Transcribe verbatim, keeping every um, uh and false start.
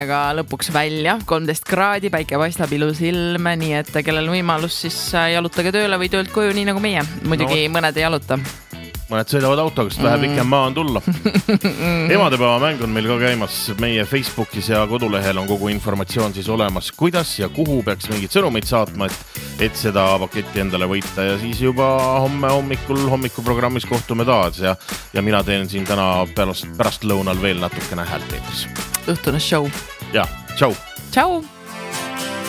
aga lõpuks välja, kolmteist kraadi, päike paistab, ilus ilm, nii et kellel võimalus siis jalutage tööle või töölt koju, nii nagu meie. Muidugi no, mõned ei jaluta. Mõned sõidavad autoga, sest vähe pikem maa on tulla. Emadepäeva mäng on meil ka käimas. Meie Facebookis ja kodulehel on kogu informatsioon siis olemas, kuidas ja kuhu peaks mingid sõnumid saatma, et, et seda paketti endale võita. Ja siis juba homme hommikul hommikuprogrammis kohtume taas ja, ja mina teen siin täna pärast, pärast lõunal veel natukene häält eetris. Õhtune show. Ja, tšau. Tšau.